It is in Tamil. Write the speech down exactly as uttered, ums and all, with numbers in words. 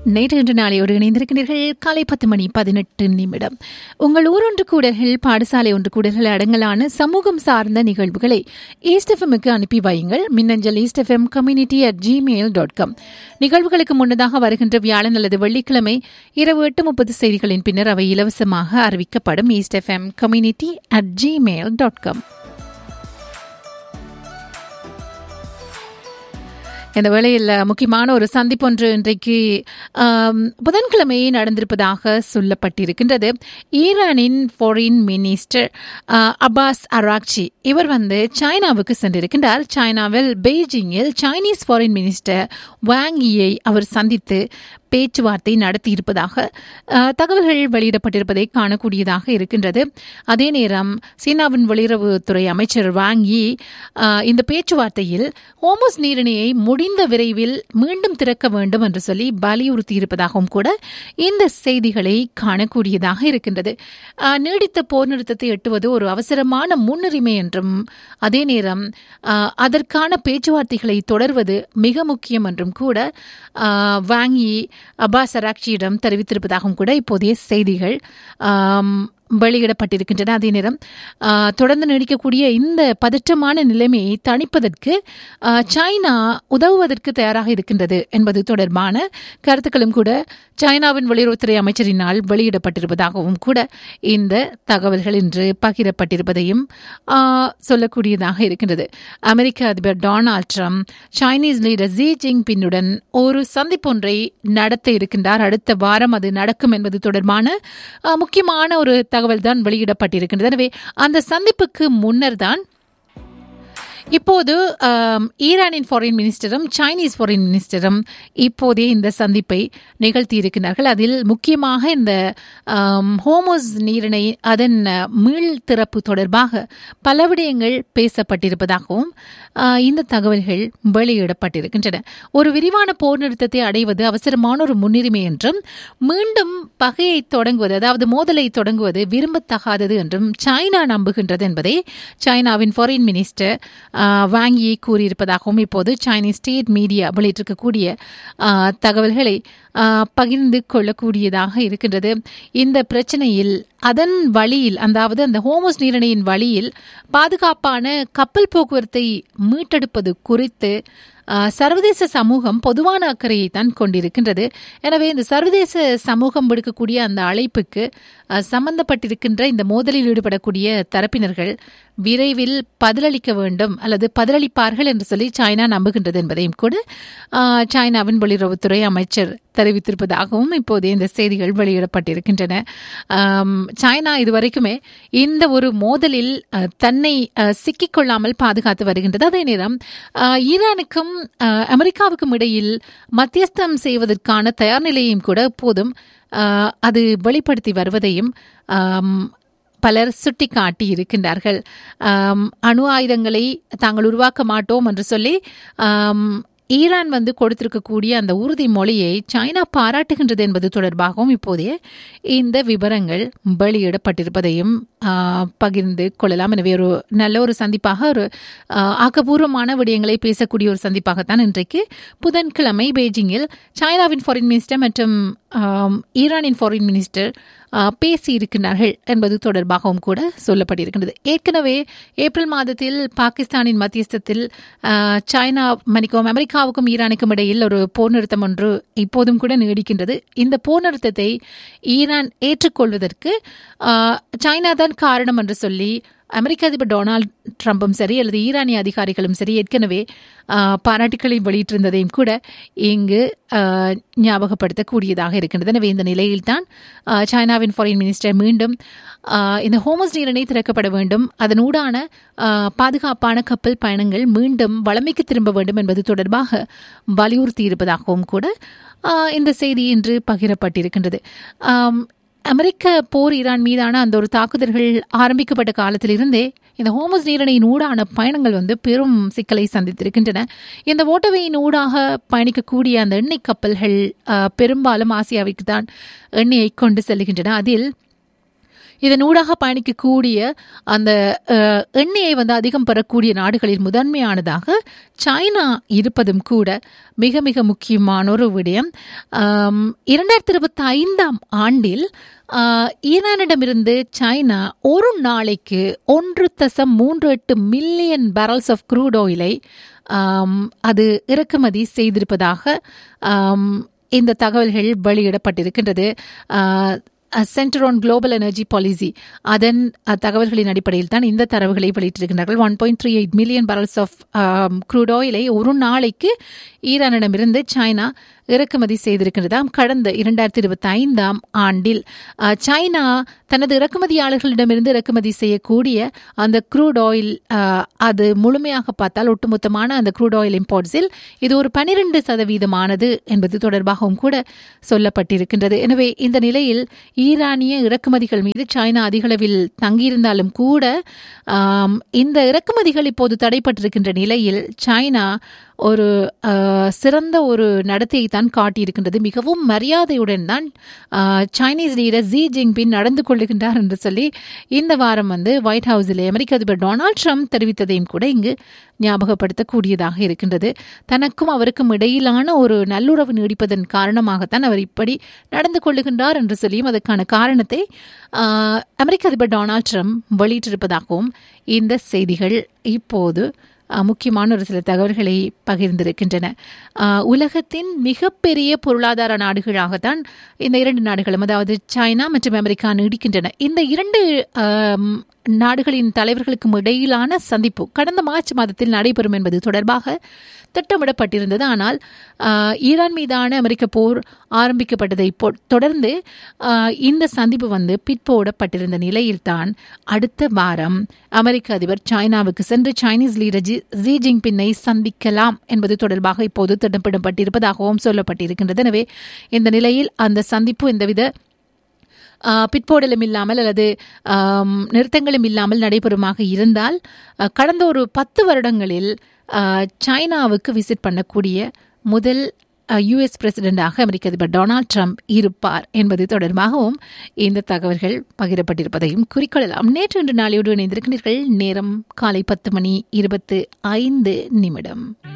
நேற்று இன்று நாளையோடு இணைந்திருக்கிறீர்கள். காலை பத்து மணி பதினெட்டு நிமிடம். உங்கள் ஊரொன்று கூடல்கள், பாடசாலை ஒன்று கூடல்கள் அடங்கலான சமூகம் சார்ந்த நிகழ்வுகளை ஈஸ்ட் எஃப்எம்முக்கு அனுப்பி வையுங்கள். மின்னஞ்சல் east FM community at Gmail dot com. நிகழ்வுகளுக்கு முன்னதாக வருகின்ற வியாழன் அல்லது வெள்ளிக்கிழமை இரவு எட்டு முப்பது செய்திகளின் பின்னர் அவை இலவசமாக அறிவிக்கப்படும். East FM community at Gmail dot com. இந்த வேளையில் முக்கியமான ஒரு சந்திப்பு ஒன்று இன்றைக்கு புதன்கிழமை நடந்திருப்பதாக சொல்லப்பட்டிருக்கின்றது. ஈரானின் ஃபாரின் மினிஸ்டர் அப்பாஸ் அராக்சி இவர் வந்து சைனாவுக்கு சென்றிருக்கின்றார். சைனாவில் பெய்ஜிங்கில் சைனீஸ் ஃபாரின் மினிஸ்டர் வாங் யியை அவர் சந்தித்து பேச்சுவார்த்தை நடத்தியிருப்பதாக தகவல்கள் வெளியிடப்பட்டிருப்பதை காணக்கூடியதாக இருக்கின்றது. அதே நேரம் சீனாவின் வெளியுறவுத்துறை அமைச்சர் வாங் யி இந்த பேச்சுவார்த்தையில் ஹோர்முஸ் நீரிணையை முடிந்த விரைவில் மீண்டும் திறக்க வேண்டும் என்று சொல்லி வலியுறுத்தியிருப்பதாகவும் கூட இந்த செய்திகளை காணக்கூடியதாக இருக்கின்றது. நீடித்த போர் நிறுத்தத்தை எட்டுவது ஒரு அவசரமான முன்னுரிமை என்றும் அதே நேரம் அதற்கான பேச்சுவார்த்தைகளை தொடர்வது மிக முக்கியம் என்றும் கூட வாங் யி அப்பாஸ் அராக்சியிடம் தெரிவித்திருப்பதாகவும் கூட இப்போதைய செய்திகள் வெளியிடப்பட்டிருக்கின்றன. அதே நேரம் தொடர்ந்து நீடிக்கக்கூடிய இந்த பதற்றமான நிலைமையை தணிப்பதற்கு சைனா உதவுவதற்கு தயாராக இருக்கின்றது என்பது தொடர்பான கருத்துக்களும் கூட சைனாவின் வெளியுறவுத்துறை அமைச்சரினால் வெளியிடப்பட்டிருப்பதாகவும் கூட இந்த தகவல்கள் இன்று பகிரப்பட்டிருப்பதையும் சொல்லக்கூடியதாக இருக்கின்றது. அமெரிக்க அதிபர் Donald Trump Chinese leader G ஜின்பிங்குடன் ஒரு சந்திப்பொன்றை நடத்த இருக்கின்றார். அடுத்த வாரம் அது நடக்கும் என்பது தொடர்பான முக்கியமான ஒரு தகவல் தான் வெளியிடப்பட்டிருக்கின்றது. எனவே அந்த சந்திப்புக்கு முன்னர் தான் இப்போது ஈரானின் ஃபாரின் மினிஸ்டரும் சைனீஸ் ஃபாரின் மினிஸ்டரும் இப்போதே இந்த சந்திப்பை நிகழ்த்தி இருக்கிறார்கள். அதில் முக்கியமாக இந்த ஹோர்முஸ் நீரிணை அதன் மீள் திறப்பு தொடர்பாக பல விடயங்கள் பேசப்பட்டிருப்பதாகவும் இந்த தகவல்கள் வெளியிடப்பட்டிருக்கின்றன. ஒரு விரிவான போர் நிறுத்தத்தை அடைவது அவசரமான ஒரு முன்னுரிமை என்றும் மீண்டும் பகையை தொடங்குவது அதாவது மோதலை தொடங்குவது விரும்பத்தகாதது என்றும் சைனா நம்புகின்றது என்பதை சைனாவின் ஃபாரின் மினிஸ்டர் வாங் யி கூறியிருப்பதாகவும் இப்போது சைனீஸ் ஸ்டேட் மீடியா வெளியிட்டிருக்கக்கூடிய தகவல்களை பகிர்ந்து கொள்ளக்கூடியதாக இருக்கின்றது. இந்த பிரச்சனையில் அதன் வழியில் அதாவது அந்த ஹோர்முஸ் நீரிணையின் வழியில் பாதுகாப்பான கப்பல் போக்குவரத்தை மீட்டெடுப்பது குறித்து சர்வதேச சமூகம் பொதுவான அக்கறையை தான் கொண்டிருக்கின்றது. எனவே இந்த சர்வதேச சமூகம் விடுக்கக்கூடிய அந்த அழைப்புக்கு சம்பந்தப்பட்டிருக்கின்ற இந்த மோதலில் ஈடுபடக்கூடிய தரப்பினர்கள் விரைவில் பதிலளிக்க வேண்டும் அல்லது பதிலளிப்பார்கள் என்று சொல்லி சைனா நம்புகின்றது என்பதையும் கூட சைனாவின் வெளியுறவுத்துறை அமைச்சர் தெரிவித்திருப்பதாகவும் இப்போது இந்த செய்திகள் வெளியிடப்பட்டிருக்கின்றன. சைனா இதுவரைக்குமே இந்த ஒரு மோதலில் தன்னை சிக்கிக்கொள்ளாமல் பாதுகாத்து வருகின்றது. அதே நேரம் ஈரானுக்கும் அமெரிக்காவுக்கும் இடையில் மத்தியஸ்தம் செய்வதற்கான தயார் நிலையையும் கூட எப்போதும் அது வெளிப்படுத்தி வருவதையும் பலர் சுட்டிக்காட்டி இருக்கின்றார்கள். அணு ஆயுதங்களை தாங்கள் உருவாக்க மாட்டோம் என்று சொல்லி ஈரான் வந்து கொடுத்திருக்கக்கூடிய அந்த உறுதிமொழியை சைனா பாராட்டுகின்றது என்பது தொடர்பாகவும் இப்போதே இந்த விவரங்கள் வெளியிடப்பட்டிருப்பதையும் பகிர்ந்து கொள்ளலாம். எனவே ஒரு நல்ல ஒரு சந்திப்பாக ஒரு ஆக்கப்பூர்வமான விடயங்களை பேசக்கூடிய ஒரு சந்திப்பாகத்தான் இன்றைக்கு புதன்கிழமை பெய்ஜிங்கில் சைனாவின் ஃபாரின் மினிஸ்டர் மற்றும் ஈரானின் ஃபாரின் மினிஸ்டர் பேசியிருக்கிறார்கள் என்பது தொடர்பாகவும் கூட சொல்லப்பட்டிருக்கின்றது. ஏற்கனவே ஏப்ரல் மாதத்தில் பாகிஸ்தானின் மத்தியஸ்தத்தில் சைனா மணிக்கும் அமெரிக்காவுக்கும் ஈரானுக்கும் இடையில் ஒரு போர் நிறுத்தம் ஒன்று இப்போதும் கூட நீடிக்கின்றது. இந்த போர் நிறுத்தத்தை ஈரான் ஏற்றுக்கொள்வதற்கு சைனா தான் காரணம் என்று சொல்லி அமெரிக்க அதிபர் டொனால்ட் ட்ரம்பும் சரி அல்லது ஈரானிய அதிகாரிகளும் சரி ஏற்கனவே பாராட்டுக்களை வெளியிட்டிருந்ததையும் கூட இங்கு ஞாபகப்படுத்தக்கூடியதாக இருக்கின்றது. எனவே இந்த நிலையில்தான் சைனாவின் ஃபாரின் மினிஸ்டர் மீண்டும் இந்த ஹோர்முஸ் நீரிணை திறக்கப்பட வேண்டும், அதனூடான பாதுகாப்பான கப்பல் பயணங்கள் மீண்டும் வளமைக்கு திரும்ப வேண்டும் என்பது தொடர்பாக வலியுறுத்தி இருப்பதாகவும் கூட இந்த செய்தி இன்று பகிரப்பட்டிருக்கின்றது. அமெரிக்க போர் ஈரான் மீதான அந்த ஒரு தாக்குதல்கள் ஆரம்பிக்கப்பட்ட காலத்திலிருந்தே இந்த ஹோர்முஸ் நீரிணையின் ஊடான பயணங்கள் வந்து பெரும் சிக்கலை சந்தித்திருக்கின்றன. இந்த ஓட்டவையின் ஊடாக பயணிக்கக்கூடிய அந்த எண்ணெய் கப்பல்கள் பெரும்பாலும் ஆசியாவிற்கு தான் எண்ணெயை கொண்டு செல்கின்றன. அதில் இதன் ஊடாக பயணிக்கக்கூடிய அந்த எண்ணெயை வந்து அதிகம் பெறக்கூடிய நாடுகளில் முதன்மையானதாக சைனா இருப்பதும் கூட மிக மிக முக்கியமான ஒரு விடயம். இரண்டாயிரத்தி இருபத்தி ஐந்தாம் ஆண்டில் ஈரானிடமிருந்து சைனா ஒரு நாளைக்கு ஒன்று தசம் மூன்று எட்டு மில்லியன் பேரல்ஸ் ஆஃப் க்ரூட் ஆயிலை அது இறக்குமதி செய்திருப்பதாக இந்த தகவல்கள் வெளியிடப்பட்டிருக்கின்றது. Centre on global energy policy அதன் தகவல்களின் அடிப்படையில் தான் இந்த தரவுகளை வெளியிட்டிருக்கிறார்கள். One point three eight million barrels of crude ஆயிலை ஒரு நாளைக்கு ஈரானிடமிருந்து சைனா இறக்குமதி செய்திருக்கிறதாம். கடந்த இரண்டாயிரத்தி இருபத்தி ஐந்தாம் ஆண்டில் சைனா தனது இறக்குமதியாளர்களிடமிருந்து இறக்குமதி செய்யக்கூடிய அந்த க்ரூட் ஆயில் அது முழுமையாக பார்த்தால் ஒட்டுமொத்தமான அந்த க்ரூட் ஆயில் இம்போர்ட்ஸில் இது ஒரு பனிரெண்டு சதவீதமானது என்பது தொடர்பாகவும் கூட சொல்லப்பட்டிருக்கின்றது. எனவே இந்த நிலையில் ஈரானிய இறக்குமதிகள் மீது சைனா அதிகளவில் தங்கியிருந்தாலும் கூட இந்த இறக்குமதிகள் இப்போது தடைப்பட்டிருக்கின்ற நிலையில் சைனா ஒரு சிறந்த ஒரு நடத்தையை தான் காட்டியிருக்கின்றது. மிகவும் மரியாதையுடன் தான் சைனீஸ் லீடர் ஜி ஜின்பிங் நடந்து கொள்ளுகின்றார் என்று சொல்லி இந்த வாரம் வந்து ஒயிட் ஹவுஸில் அமெரிக்க அதிபர் டொனால்ட் ட்ரம்ப் தெரிவித்ததையும் கூட இங்கு ஞாபகப்படுத்தக்கூடியதாக இருக்கின்றது. தனக்கும் அவருக்கும் இடையிலான ஒரு நல்லுறவு நீடிப்பதன் காரணமாகத்தான் அவர் இப்படி நடந்து கொள்ளுகின்றார் என்று சொல்லியும் அதற்கான காரணத்தை அமெரிக்க அதிபர் டொனால்ட் ட்ரம்ப் வெளியிட்டிருப்பதாகவும் இந்த செய்திகள் இப்போது முக்கியமான ஒரு சில தகவல்களை பகிர்ந்திருக்கின்றன. உலகத்தின் மிகப்பெரிய பொருளாதார நாடுகளாகத்தான் இந்த இரண்டு நாடுகளும், அதாவது சைனா மற்றும் அமெரிக்கா நீடிக்கின்றன. இந்த இரண்டு நாடுகளின் தலைவர்களுக்கும் இடையிலான சந்திப்பு கடந்த மார்ச் மாதத்தில் நடைபெறும் என்பது தொடர்பாக திட்டமிடப்பட்டிருந்தது. ஆனால் ஈரான் மீதான அமெரிக்க போர் ஆரம்பிக்கப்பட்டதை தொடர்ந்து இந்த சந்திப்பு வந்து பிற்போடப்பட்டிருந்த நிலையில்தான் அடுத்த வாரம் அமெரிக்க அதிபர் சைனாவுக்கு சென்று சைனீஸ் லீடர் ஜி ஜின்பிங்கை சந்திக்கலாம் என்பது தொடர்பாக இப்போது திட்டமிடப்பட்டிருப்பதாகவும் சொல்லப்பட்டிருக்கின்றது. எனவே இந்த நிலையில் அந்த சந்திப்பு எந்தவித பிற்போடலும் இல்லாமல் அல்லது நிறுத்தங்களும் இல்லாமல் நடைபெறுமாக இருந்தால் கடந்த ஒரு பத்து வருடங்களில் சைனாவுக்கு விசிட் பண்ணக்கூடிய முதல் யுஎஸ் பிரசிடென்டாக அமெரிக்க அதிபர் டொனால்ட் ட்ரம்ப் இருப்பார் என்பது தொடர்பாகவும் இந்த தகவல்கள் பகிரப்பட்டிருப்பதையும் குறிக்கொள்ளலாம். நேற்று இன்று நாளையோடு இணைந்திருக்கிறீர்கள். நேரம் காலை பத்து மணி இருபத்து ஐந்து நிமிடம்.